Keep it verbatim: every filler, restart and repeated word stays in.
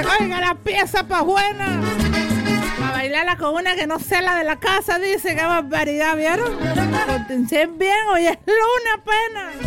Oiga, la pieza pa' buena. Para bailarla con una que no sea la de la casa, dice. Qué barbaridad, ¿vieron? Contense bien, hoy es lunes apenas.